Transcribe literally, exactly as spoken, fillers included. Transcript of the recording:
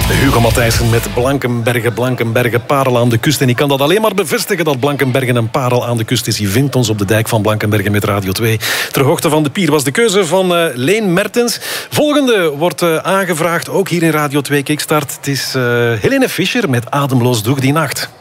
Hugo Matthijssen met Blankenberge, Blankenberge, parel aan de kust. En ik kan dat alleen maar bevestigen dat Blankenberge een parel aan de kust is. Je vindt ons op de dijk van Blankenberge met Radio twee. Ter hoogte van de pier was de keuze van uh, Leen Mertens. Volgende wordt uh, aangevraagd, ook hier in Radio twee Kickstart. Het is uh, Helene Fischer met Ademloos Doeg die nacht.